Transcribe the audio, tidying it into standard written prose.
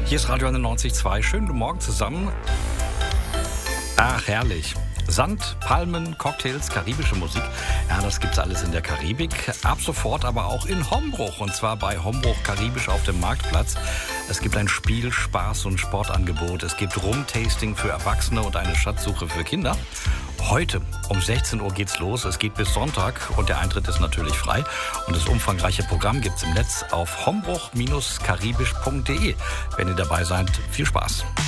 Hier ist Radio 91.2. Schönen guten Morgen zusammen. Ach, herrlich. Sand, Palmen, Cocktails, karibische Musik. Ja, das gibt's alles in der Karibik. Ab sofort aber auch in Hombruch. Und zwar bei Hombruch Karibisch auf dem Marktplatz. Es gibt ein Spiel-, Spaß- und Sportangebot. Es gibt Rum-Tasting für Erwachsene und eine Schatzsuche für Kinder. Heute um 16 Uhr geht's los. Es geht bis Sonntag und der Eintritt ist natürlich frei. Und das umfangreiche Programm gibt's im Netz auf hombruch-karibisch.de. Wenn ihr dabei seid, viel Spaß.